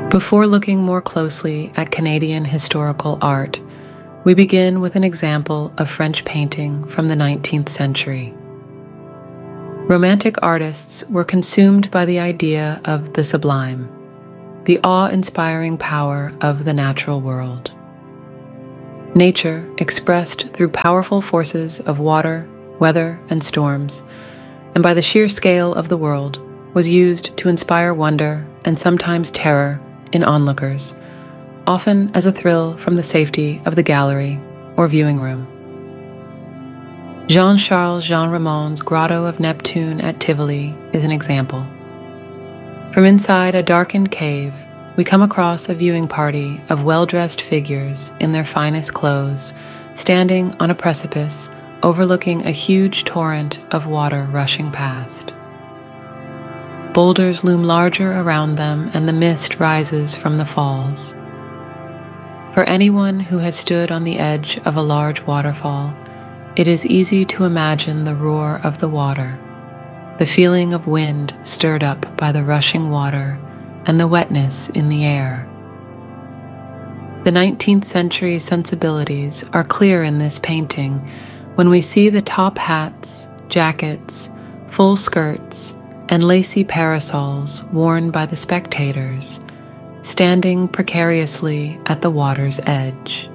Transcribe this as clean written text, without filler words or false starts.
Before looking more closely at Canadian historical art, we begin with an example of French painting from the 19th century. Romantic artists were consumed by the idea of the sublime, the awe-inspiring power of the natural world. Nature, expressed through powerful forces of water, weather, and storms, and by the sheer scale of the world, was used to inspire wonder and sometimes terror in onlookers, often as a thrill from the safety of the gallery or viewing room. Jean-Charles Jean Ramon's Grotto of Neptune at Tivoli is an example. From inside a darkened cave, we come across a viewing party of well-dressed figures in their finest clothes, standing on a precipice overlooking a huge torrent of water rushing past. Boulders loom larger around them, and the mist rises from the falls. For anyone who has stood on the edge of a large waterfall, it is easy to imagine the roar of the water, the feeling of wind stirred up by the rushing water, and the wetness in the air. The 19th century sensibilities are clear in this painting when we see the top hats, jackets, full skirts, and lacy parasols worn by the spectators, standing precariously at the water's edge.